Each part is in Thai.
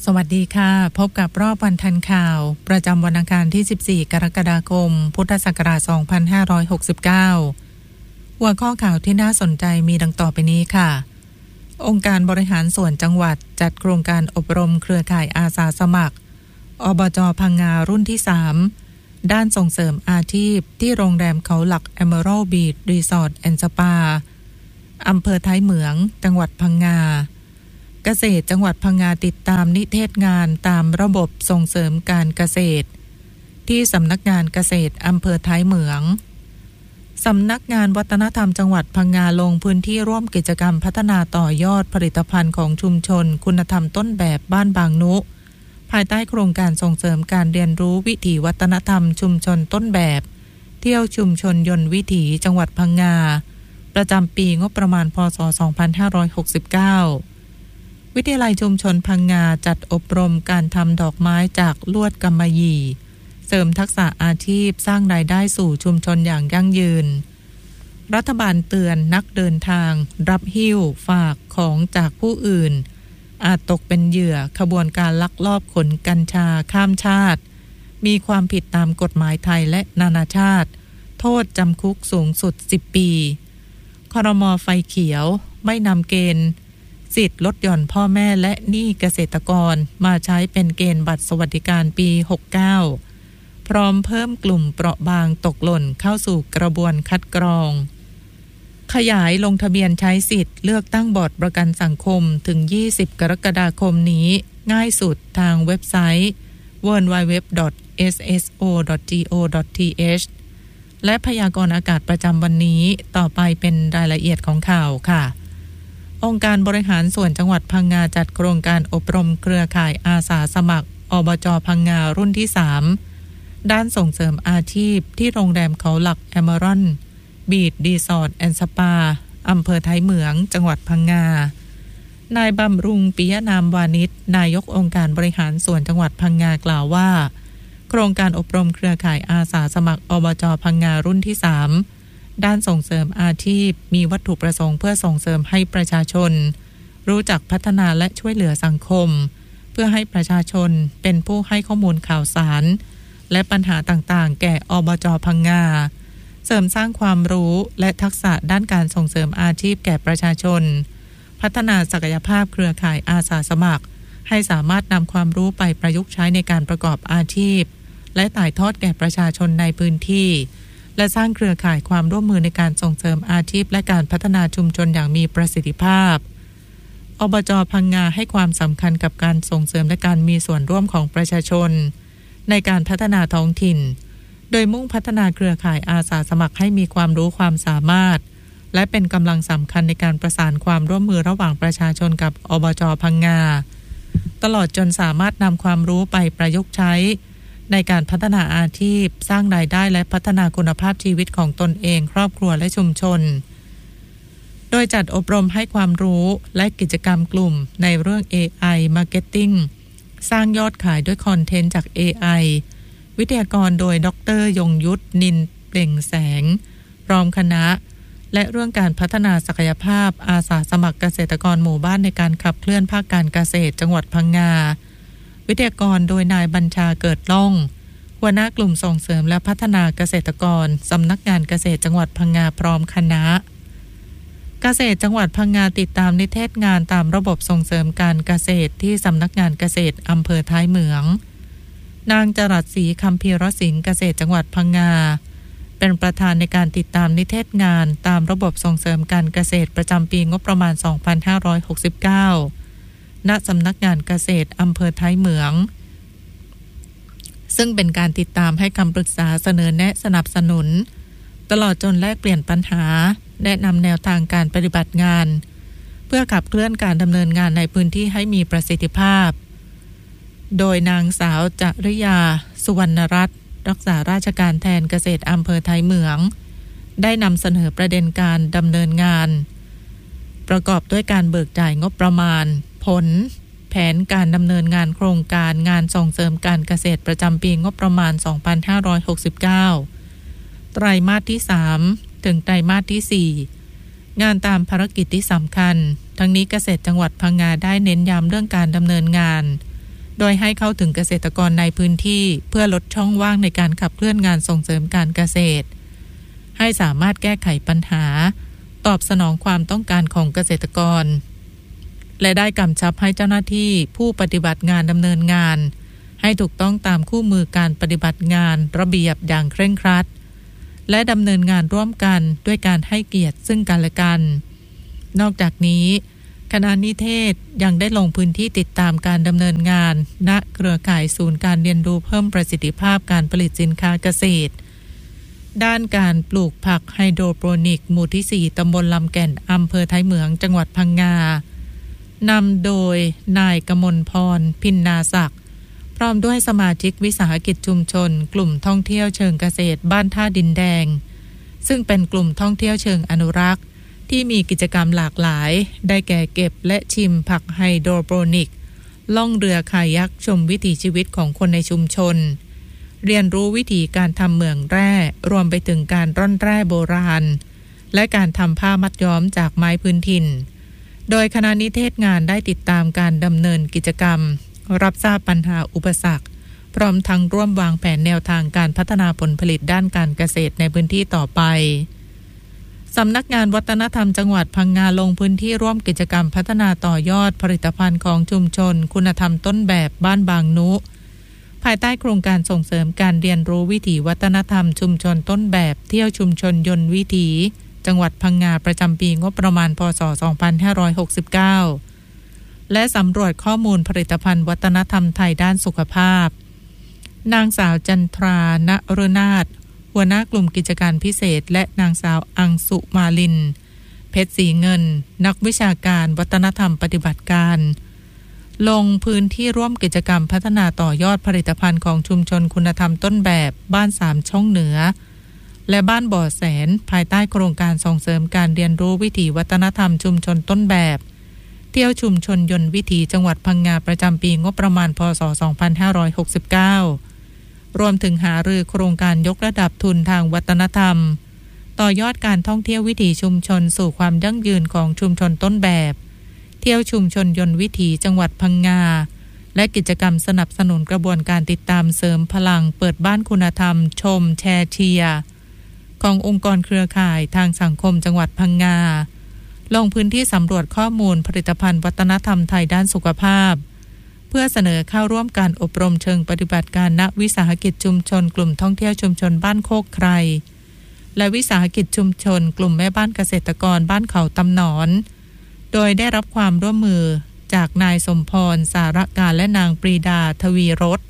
สวัสดีค่ะพบกับรอบวันทันข่าวประจำวันอังคารที่14กรกฎาคมพุทธศักราช2569หัวข้อข่าวที่น่าสนใจมีดังต่อไปนี้ค่ะองค์การบริหารส่วนจังหวัดจัดโครงการอบรมเครือข่ายอาสาสมัครอบจ.พังงารุ่นที่3ด้านส่งเสริมอาชีพที่โรงแรมเขาหลัก Emerald Beach Resort and Spa อำเภอท้ายเหมืองจังหวัดพังงาเกษตรจังหวัดพังงาติดตามนิเทศงานตามระบบส่งเสริมการเกษตรที่สำนักงานเกษตรอำเภอท้ายเหมืองสำนักงานวัฒนธรรมจังหวัดพังงาลงพื้นที่ร่วมกิจกรรมพัฒนาต่อยอดผลิตภัณฑ์ของชุมชนคุณธรรมต้นแบบบ้านบางนุภายใต้โครงการส่งเสริมการเรียนรู้วิถีวัฒนธรรมชุมชนต้นแบบเที่ยวชุมชนยนต์วิถีจังหวัดพังงาประจำปีงบประมาณพ.ศ. 2569วิทยาลัยชุมชนพังงาจัดอบรมการทำดอกไม้จากลวดกำมะหยี่เสริมทักษะอาชีพสร้างรายได้สู่ชุมชนอย่างยั่งยืนรัฐบาลเตือนนักเดินทางรับหิ้วฝากของจากผู้อื่นอาจตกเป็นเหยื่อขบวนการลักลอบขนกัญชาข้ามชาติมีความผิดตามกฎหมายไทยและนานาชาติโทษจำคุกสูงสุด10 ปีครม.ไฟเขียวไม่นำเกณฑ์สิทธิ์ลดหย่อนพ่อแม่และหนี้เกษตรกรมาใช้เป็นเกณฑ์บัตรสวัสดิการปี69พร้อมเพิ่มกลุ่มเปราะบางตกหล่นเข้าสู่กระบวนคัดกรองขยายลงทะเบียนใช้สิทธิ์เลือกตั้งบอร์ดประกันสังคมถึง20กรกฎาคมนี้ง่ายสุดทางเว็บไซต์ www.sso.go.th และพยากรณ์อากาศประจำวันนี้ต่อไปเป็นรายละเอียดของข่าวค่ะองค์การบริหารส่วนจังหวัดพังงาจัดโครงการอบรมเครือข่ายอาสาสมัครอบจ.พังงารุ่นที่3ด้านส่งเสริมอาชีพที่โรงแรมเขาหลัก Emerald Beach Resort and Spa อำเภอท้ายเหมืองจังหวัดพังงานายบำรุงปิยนามวานิชนายกองค์การบริหารส่วนจังหวัดพังงากล่าวว่าโครงการอบรมเครือข่ายอาสาสมัครอบจ.พังงารุ่นที่3ด้านส่งเสริมอาชีพมีวัตถุประสงค์เพื่อส่งเสริมให้ประชาชนรู้จักพัฒนาและช่วยเหลือสังคมเพื่อให้ประชาชนเป็นผู้ให้ข้อมูลข่าวสารและปัญหาต่างๆแก่อบจ.พังงาเสริมสร้างความรู้และทักษะด้านการส่งเสริมอาชีพแก่ประชาชนพัฒนาศักยภาพเครือข่ายอาสาสมัครให้สามารถนำความรู้ไปประยุกต์ใช้ในการประกอบอาชีพและถ่ายทอดแก่ประชาชนในพื้นที่และสร้างเครือข่ายความร่วมมือในการส่งเสริมอาชีพและการพัฒนาชุมชนอย่างมีประสิทธิภาพอบจ.พังงาให้ความสำคัญกับการส่งเสริมและการมีส่วนร่วมของประชาชนในการพัฒนาท้องถิ่นโดยมุ่งพัฒนาเครือข่ายอาสาสมัครให้มีความรู้ความสามารถและเป็นกำลังสำคัญในการประสานความร่วมมือระหว่างประชาชนกับอบจ.พังงาตลอดจนสามารถนำความรู้ไปประยุกต์ใช้ในการพัฒนาอาชีพสร้างรายได้และพัฒนาคุณภาพชีวิตของตนเองครอบครัวและชุมชนโดยจัดอบรมให้ความรู้และกิจกรรมกลุ่มในเรื่อง AI Marketing สร้างยอดขายด้วยคอนเทนต์จาก AI วิทยากรโดยดร.ยงยุทธนินเปล่งแสงพร้อมคณะและเรื่องการพัฒนาศักยภาพอาสาสมัครเกษตรกรหมู่บ้านในการขับเคลื่อนภาคการเกษตรจังหวัดพังงาวิทยากรโดยนายบัญชาเกิดล่องหัวหน้ากลุ่มส่งเสริมและพัฒนาเกษตรกรสำนักงานเกษตรจังหวัดพังงาพร้อมคณะเกษตรจังหวัดพังงาติดตามนิเทศงานตามระบบส่งเสริมการเกษตรที่สำนักงานเกษตรอำเภอท้ายเหมืองนางจรัสศรีคัมภีรสิงห์เกษตรจังหวัดพังงาเป็นประธานในการติดตามนิเทศงานตามระบบส่งเสริมการเกษตรประจำปีงบประมาณ2569ณสำนักงานเกษตรอำเภอท้ายเหมืองซึ่งเป็นการติดตามให้คำปรึกษาเสนอแนะสนับสนุนตลอดจนแลกเปลี่ยนปัญหาแนะนำแนวทางการปฏิบัติงานเพื่อขับเคลื่อนการดำเนินงานในพื้นที่ให้มีประสิทธิภาพโดยนางสาวจริยาสุวรรณรัตน์รักษาราชการแทนเกษตรอำเภอท้ายเหมืองได้นำเสนอประเด็นการดำเนินงานประกอบด้วยการเบิกจ่ายงบประมาณผลแผนการดำเนินงานโครงการงานส่งเสริมการเกษตรประจำปีงบประมาณ2569ไตรมาสที่3ถึงไตรมาสที่4งานตามภารกิจที่สำคัญทั้งนี้เกษตรจังหวัดพังงาได้เน้นย้ำเรื่องการดำเนินงานโดยให้เข้าถึงเกษตรกรในพื้นที่เพื่อลดช่องว่างในการขับเคลื่อนงานส่งเสริมการเกษตรให้สามารถแก้ไขปัญหาตอบสนองความต้องการของเกษตรกรและได้กำชับให้เจ้าหน้าที่ผู้ปฏิบัติงานดำเนินงานให้ถูกต้องตามคู่มือการปฏิบัติงานระเบียบอย่างเคร่งครัดและดำเนินงานร่วมกันด้วยการให้เกียรติซึ่งกันและกันนอกจากนี้คณะนิเทศยังได้ลงพื้นที่ติดตามการดำเนินงานณเครือข่ายศูนย์การเรียนรู้เพิ่มประสิทธิภาพการผลิตสินค้าเกษตรด้านการปลูกผักไฮโดรโปรนิกหมู่ที่ 4 ตำบลลำแก่นอำเภอท้ายเหมืองจังหวัดพังงานำโดยนายกมลพรพินนาศักดิ์พร้อมด้วยสมาชิกวิสาหกิจชุมชนกลุ่มท่องเที่ยวเชิงเกษตรบ้านท่าดินแดงซึ่งเป็นกลุ่มท่องเที่ยวเชิงอนุรักษ์ที่มีกิจกรรมหลากหลายได้แก่เก็บและชิมผักไฮโดรโปรนิกล่องเรือคายักชมวิถีชีวิตของคนในชุมชนเรียนรู้วิธีการทำเหมืองแร่รวมไปถึงการร่อนแร่โบราณและการทำผ้ามัดย้อมจากไม้พื้นถิ่นโดยคณะนิเทศงานได้ติดตามการดำเนินกิจกรรมรับทราบปัญหาอุปสรรคพร้อมทั้งร่วมวางแผนแนวทางการพัฒนาผลผลิตด้านการเกษตรในพื้นที่ต่อไปสำนักงานวัฒนธรรมจังหวัดพังงาลงพื้นที่ร่วมกิจกรรมพัฒนาต่อยอดผลิตภัณฑ์ของชุมชนคุณธรรมต้นแบบบ้านบางนุภายใต้โครงการส่งเสริมการเรียนรู้วิถีวัฒนธรรมชุมชนต้นแบบเที่ยวชุมชนยนต์วิถีจังหวัดพังงาประจำปีงบประมาณพ.ศ. 2569และสำรวจข้อมูลผลิตภัณฑ์วัฒนธรรมไทยด้านสุขภาพนางสาวจันทรา ณฤนาถหัวหน้ากลุ่มกิจการพิเศษและนางสาวอังสุมาลินเพชรศรีเงินนักวิชาการวัฒนธรรมปฏิบัติการลงพื้นที่ร่วมกิจกรรมพัฒนาต่อยอดผลิตภัณฑ์ของชุมชนคุณธรรมต้นแบบบ้าน3ช่องเหนือและบ้านบ่อแสนภายใต้โครงการส่งเสริมการเรียนรู้วิถีวัฒนธรรมชุมชนต้นแบบเที่ยวชุมชนยนต์วิถีจังหวัดพังงาประจำปีงบประมาณพ.ศ. 2569รวมถึงหารือโครงการยกระดับทุนทางวัฒนธรรมต่อยอดการท่องเที่ยววิถีชุมชนสู่ความยั่งยืนของชุมชนต้นแบบเที่ยวชุมชนยนต์วิถีจังหวัดพังงาและกิจกรรมสนับสนุนกระบวนการติดตามเสริมพลังเปิดบ้านคุณธรรมชมแชร์เชียร์ขององค์กรเครือข่ายทางสังคมจังหวัดพังงาลงพื้นที่สำรวจข้อมูลผลิตภัณฑ์วัฒนธรรมไทยด้านสุขภาพเพื่อเสนอเข้าร่วมการอบรมเชิงปฏิบัติการณวิสาหกิจชุมชนกลุ่มท่องเที่ยวชุมชนบ้านโคกไครและวิสาหกิจชุมชนกลุ่มแม่บ้านเกษตรกรบ้านเขาตำหนอนโดยได้รับความร่วมมือจากนายสมพรสารการและนางปรีดาทวีรส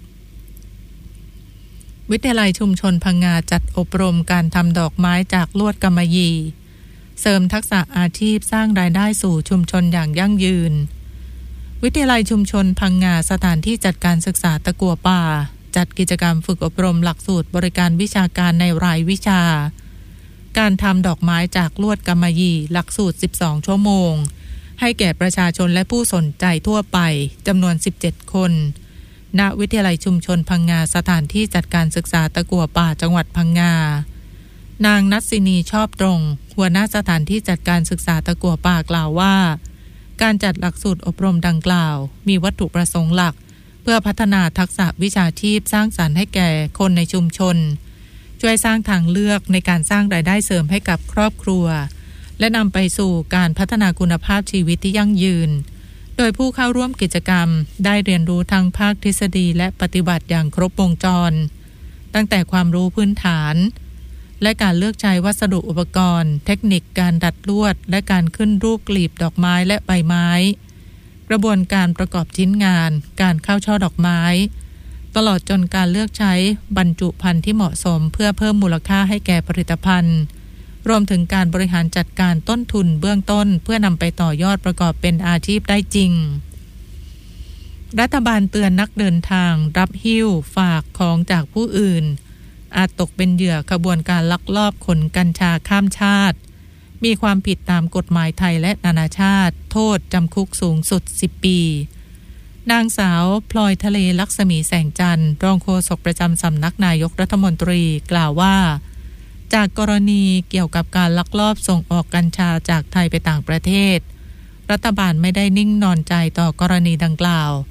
วิทยาลัยชุมชนพังงาจัดอบรมการทำดอกไม้จากลวดกำมะหยี่เสริมทักษะอาชีพสร้างรายได้สู่ชุมชนอย่างยั่งยืนวิทยาลัยชุมชนพังงาสถานที่จัดการศึกษาตะกั่วป่าจัดกิจกรรมฝึกอบรมหลักสูตรบริการวิชาการในรายวิชาการทำดอกไม้จากลวดกำมะหยี่หลักสูตร12ชั่วโมงให้แก่ประชาชนและผู้สนใจทั่วไปจำนวน17คนณวิทยาลัยชุมชนพังงาสถานที่จัดการศึกษาตะกั่วป่าจังหวัดพังงานางนัสสินีชอบตรงหัวหน้าสถานที่จัดการศึกษาตะกั่วป่ากล่าวว่าการจัดหลักสูตรอบรมดังกล่าวมีวัตถุประสงค์หลักเพื่อพัฒนาทักษะวิชาชีพสร้างสรรค์ให้แก่คนในชุมชนช่วยสร้างทางเลือกในการสร้างรายได้เสริมให้กับครอบครัวและนำไปสู่การพัฒนาคุณภาพชีวิตที่ยั่งยืนโดยผู้เข้าร่วมกิจกรรมได้เรียนรู้ทั้งภาคทฤษฎีและปฏิบัติอย่างครบวงจรตั้งแต่ความรู้พื้นฐานและการเลือกใช้วัสดุอุปกรณ์เทคนิคการดัดลวดและการขึ้นรูปกลีบดอกไม้และใบไม้กระบวนการประกอบชิ้นงานการเข้าช่อดอกไม้ตลอดจนการเลือกใช้บรรจุภัณฑ์ที่เหมาะสมเพื่อเพิ่มมูลค่าให้แก่ผลิตภัณฑ์รวมถึงการบริหารจัดการต้นทุนเบื้องต้นเพื่อนำไปต่อยอดประกอบเป็นอาชีพได้จริงรัฐบาลเตือนนักเดินทางรับหิ้วฝากของจากผู้อื่นอาจตกเป็นเหยื่อขบวนการลักลอบขนกัญชาข้ามชาติมีความผิดตามกฎหมายไทยและนานาชาติโทษจำคุกสูงสุด10ปีนางสาวพลอยทะเลลักษมีแสงจันทร์รองโฆษกประจำสำนักนายกรัฐมนตรีกล่าวว่าจากกรณีเกี่ยวกับการลักลอบส่งออกกัญชาจากไทยไปต่างประเทศรัฐบาลไม่ได้นิ่งนอนใจต่อกรณีดังกล่าว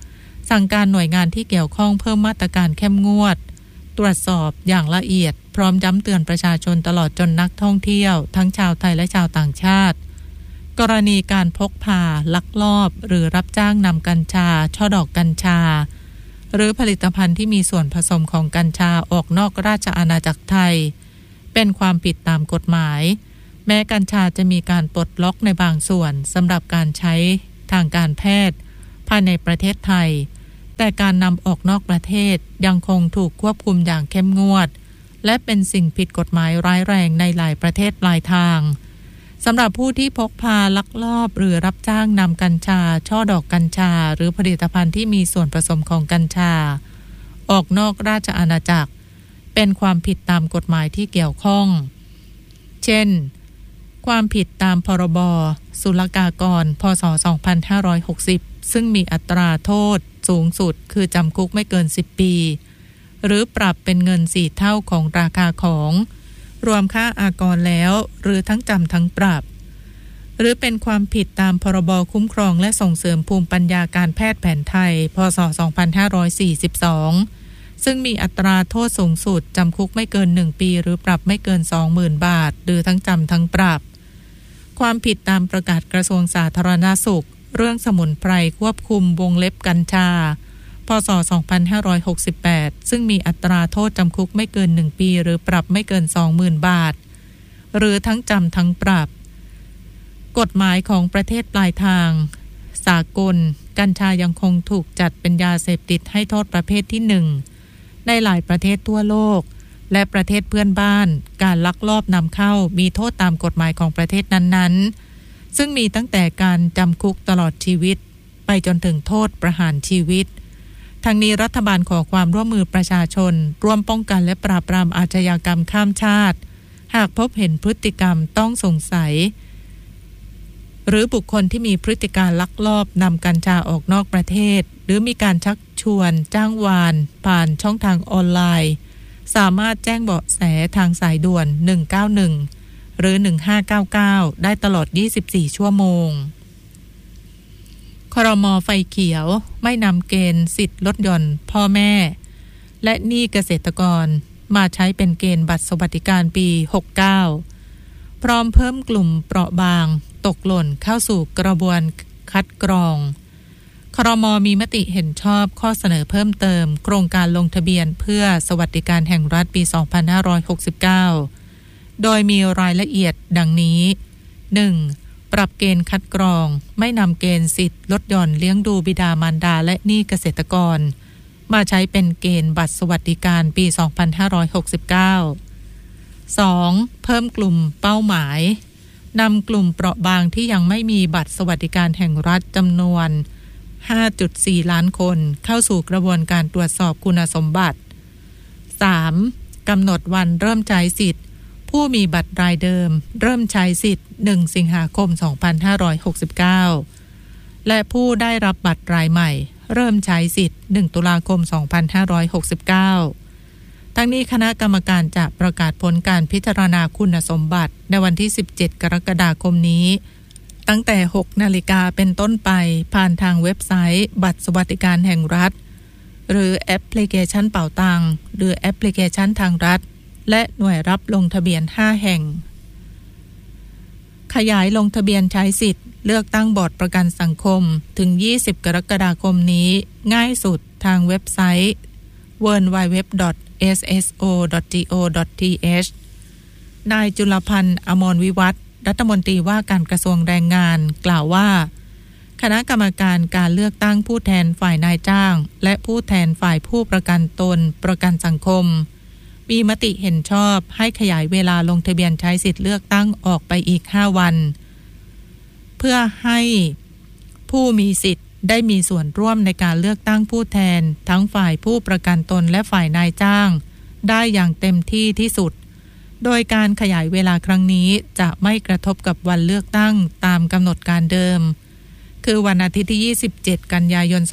สั่งการหน่วยงานที่เกี่ยวข้องเพิ่มมาตรการเข้มงวดตรวจสอบอย่างละเอียดพร้อมย้ำเตือนประชาชนตลอดจนนักท่องเที่ยวทั้งชาวไทยและชาวต่างชาติกรณีการพกพาลักลอบหรือรับจ้างนำกัญชาช่อดอกกัญชาหรือผลิตภัณฑ์ที่มีส่วนผสมของกัญชาออกนอกราชอาณาจักรไทยเป็นความผิดตามกฎหมายแม้กัญชาจะมีการปลดล็อกในบางส่วนสำหรับการใช้ทางการแพทย์ภายในประเทศไทยแต่การนำออกนอกประเทศยังคงถูกควบคุมอย่างเข้มงวดและเป็นสิ่งผิดกฎหมายร้ายแรงในหลายประเทศปลายทางสำหรับผู้ที่พกพาลักลอบหรือรับจ้างนำกัญชาช่อดอกกัญชาหรือผลิตภัณฑ์ที่มีส่วนผสมของกัญชาออกนอกราชอาณาจักรเป็นความผิดตามกฎหมายที่เกี่ยวข้องเช่นความผิดตามพรบศุลกากรพ.ศ. 2560ซึ่งมีอัตราโทษสูงสุดคือจำคุกไม่เกิน10ปีหรือปรับเป็นเงิน4เท่าของราคาของรวมค่าอากรแล้วหรือทั้งจำทั้งปรับหรือเป็นความผิดตามพรบคุ้มครองและส่งเสริมภูมิปัญญาการแพทย์แผนไทยพ.ศ. 2542ซึ่งมีอัตราโทษสูงสุดจำคุกไม่เกิน1ปีหรือปรับไม่เกิน 20,000 บาทหรือทั้งจำทั้งปรับความผิดตามประกาศกระทรวงสาธารณสุขเรื่องสมุนไพรควบคุมวงเล็บกัญชาพ.ศ. 2568ซึ่งมีอัตราโทษจำคุกไม่เกิน1ปีหรือปรับไม่เกิน 20,000 บาทหรือทั้งจำทั้งปรับกฎหมายของประเทศปลายทางสากลกัญชายังคงถูกจัดเป็นยาเสพติดให้โทษประเภทที่1ในหลายประเทศทั่วโลกและประเทศเพื่อนบ้านการลักลอบนำเข้ามีโทษตามกฎหมายของประเทศนั้นๆซึ่งมีตั้งแต่การจำคุกตลอดชีวิตไปจนถึงโทษประหารชีวิตทั้งนี้รัฐบาลขอความร่วมมือประชาชนร่วมป้องกันและปราบปรามอาชญากรรมข้ามชาติหากพบเห็นพฤติกรรมต้องสงสัยหรือบุคคลที่มีพฤติการลักลอบนำกัญชาออกนอกประเทศหรือมีการชักชวนจ้างวานผ่านช่องทางออนไลน์สามารถแจ้งเบาะแสทางสายด่วน191หรือ1599ได้ตลอด24ชั่วโมงครม.ไฟเขียวไม่นำเกณฑ์สิทธิ์ลดหย่อนพ่อแม่และหนี้เกษตรกรมาใช้เป็นเกณฑ์บัตรสวัสดิการปี69พร้อมเพิ่มกลุ่มเปราะบางตกหล่นเข้าสู่กระบวนคัดกรองครม.มีมติเห็นชอบข้อเสนอเพิ่มเติมโครงการลงทะเบียนเพื่อสวัสดิการแห่งรัฐปี2569โดยมีรายละเอียดดังนี้ 1. ปรับเกณฑ์คัดกรองไม่นำเกณฑ์สิทธิ์ลดหย่อนเลี้ยงดูบิดามารดาและหนี้เกษตรกรมาใช้เป็นเกณฑ์บัตรสวัสดิการปี2569 2. เพิ่มกลุ่มเป้าหมายนำกลุ่มเปราะบางที่ยังไม่มีบัตรสวัสดิการแห่งรัฐจำนวน 5.4 ล้านคนเข้าสู่กระบวนการตรวจสอบคุณสมบัติ 3. กำหนดวันเริ่มใช้สิทธิ์ผู้มีบัตรรายเดิมเริ่มใช้สิทธิ์1สิงหาคม2569และผู้ได้รับบัตรรายใหม่เริ่มใช้สิทธิ์1ตุลาคม2569ทั้งนี้คณะกรรมการจะประกาศผลการพิจารณาคุณสมบัติในวันที่17กรกฎาคมนี้ตั้งแต่ 6 นาฬิกาเป็นต้นไปผ่านทางเว็บไซต์บัตรสวัสดิการแห่งรัฐหรือแอปพลิเคชันเป๋าตังหรือแอปพลิเคชันทางรัฐและหน่วยรับลงทะเบียน5แห่งขยายลงทะเบียนใช้สิทธิ์เลือกตั้งบอร์ดประกันสังคมถึง20กรกฎาคมนี้ง่ายสุดทางเว็บไซต์ www.sso.go.th นายจุลพันธ์อมรวิวัฒน์รัฐมนตรีว่าการกระทรวงแรงงานกล่าวว่าคณะกรรมการการเลือกตั้งผู้แทนฝ่ายนายจ้างและผู้แทนฝ่ายผู้ประกันตนประกันสังคมมีมติเห็นชอบให้ขยายเวลาลงทะเบียนใช้สิทธิ์เลือกตั้งออกไปอีก5วันเพื่อให้ผู้มีสิทธิ์ได้มีส่วนร่วมในการเลือกตั้งผู้แทนทั้งฝ่ายผู้ประกันตนและฝ่ายนายจ้างได้อย่างเต็มที่ที่สุดโดยการขยายเวลาครั้งนี้จะไม่กระทบกับวันเลือกตั้งตามกำหนดการเดิมคือวันอาทิตย์ที่27กันยายน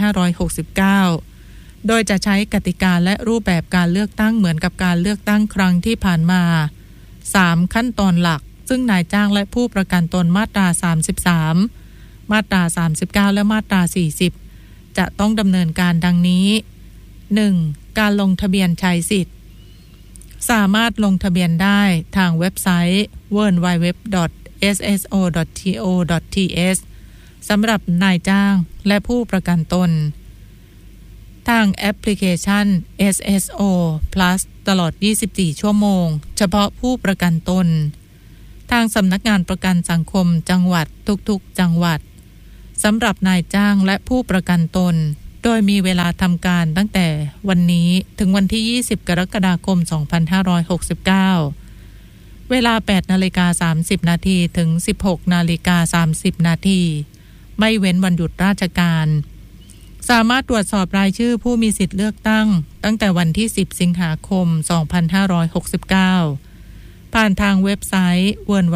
2569โดยจะใช้กติกาและรูปแบบการเลือกตั้งเหมือนกับการเลือกตั้งครั้งที่ผ่านมา3ขั้นตอนหลักซึ่งนายจ้างและผู้ประกันตนมาตรา33มาตรา39และมาตรา40 จะต้องดำเนินการดังนี้ 1. การลงทะเบียนใช้สิทธิ์สามารถลงทะเบียนได้ทางเว็บไซต์ www.sso.to.th สำหรับนายจ้างและผู้ประกันตนทางแอปพลิเคชัน SSO Plus ตลอด 24 ชั่วโมงเฉพาะผู้ประกันตนทางสำนักงานประกันสังคมจังหวัดทุกๆจังหวัดสำหรับนายจ้างและผู้ประกันตนโดยมีเวลาทำการตั้งแต่วันนี้ถึงวันที่ 20 กรกฎาคม 2569 เวลา 8:30 น.ถึง 16:30 น.ไม่เว้นวันหยุดราชการสามารถตรวจสอบรายชื่อผู้มีสิทธิ์เลือกตั้งแต่วันที่ 10 สิงหาคม 2569 ผ่านทางเว็บไซต์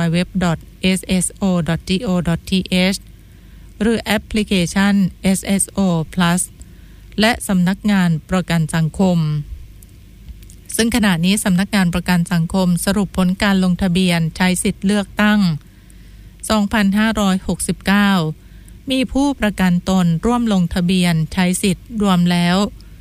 www.sso.to.th หรือแอปพลิเคชัน SSO Plus และสำนักงานประกันสังคมซึ่งขณะนี้สำนักงานประกันสังคมสรุปผลการลงทะเบียนใช้สิทธิ์เลือกตั้ง 2569 มีผู้ประกันตนร่วมลงทะเบียนใช้สิทธิ์รวมแล้ว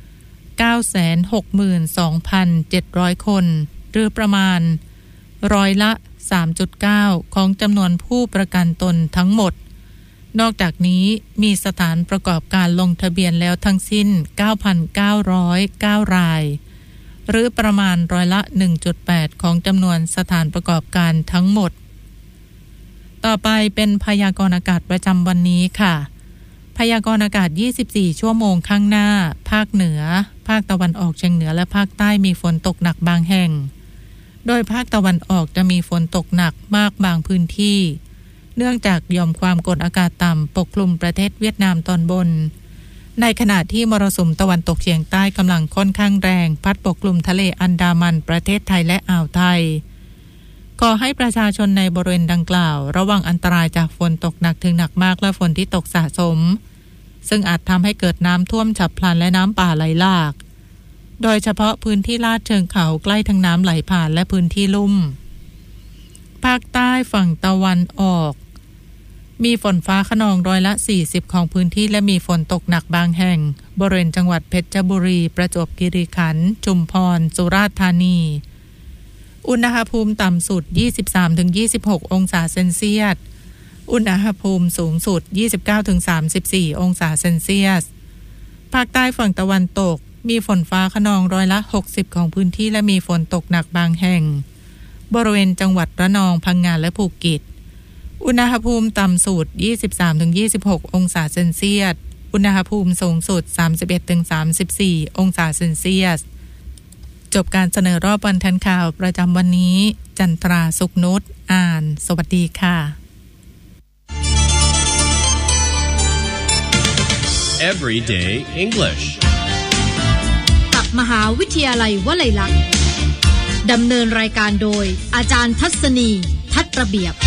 962,700 คนหรือประมาณร้อยละ 3.9 ของจำนวนผู้ประกันตนทั้งหมดนอกจากนี้มีสถานประกอบการลงทะเบียนแล้วทั้งสิ้น 9,909 รายหรือประมาณร้อยละ 1.8 ของจำนวนสถานประกอบการทั้งหมดต่อไปเป็นพยากรณ์อากาศประจำวันนี้ค่ะพยากรณ์อากาศ 24 ชั่วโมงข้างหน้าภาคเหนือภาคตะวันออกเฉียงเหนือและภาคใต้มีฝนตกหนักบางแห่งโดยภาคตะวันออกจะมีฝนตกหนักมากบางพื้นที่เนื่องจากหย่อมความกดอากาศต่ำปกคลุมประเทศเวียดนามตอนบนในขณะที่มรสุมตะวันตกเฉียงใต้กำลังค่อนข้างแรงพัดปกคลุมทะเลอันดามันประเทศไทยและอ่าวไทยขอให้ประชาชนในบริเวณดังกล่าวระวังอันตรายจากฝนตกหนักถึงหนักมากและฝนที่ตกสะสมซึ่งอาจทำให้เกิดน้ำท่วมฉับพลันและน้ำป่าไหลหลากโดยเฉพาะพื้นที่ลาดเชิงเขาใกล้ทางน้ำไหลผ่านและพื้นที่ลุ่มภาคใต้ฝั่งตะวันออกมีฝนฟ้าคะนองร้อยละ 40 ของพื้นที่และมีฝนตกหนักบางแห่งบริเวณจังหวัดเพชรบุรีประจวบคีรีขันธ์ชุมพรสุราษฎร์ธานีอุณหภูมิต่ำสุด 23-26 องศาเซนเซียสอุณหภูมิสูงสุด 29-34 องศาเซนเซียสภาคใต้ฝั่งตะวันตกมีฝนฟ้าคะนองร้อยละ 60 ของพื้นที่และมีฝนตกหนักบางแห่งบริเวณจังหวัดระนองพังงาและภูเก็ตอุณหภูมิต่ำสุด 23-26 องศาเซนเซียสอุณหภูมิสูงสุด 31-34 องศาเซนเซียสจบการเสนอรอบวันทันข่าวประจำวันนี้จันทราสุขนุชอ่านสวัสดีค่ะ Everyday English กับมหาวิทยาลัยวลัยลักษณ์ดำเนินรายการโดยอาจารย์ทัศนีทัศน์ระเบียบ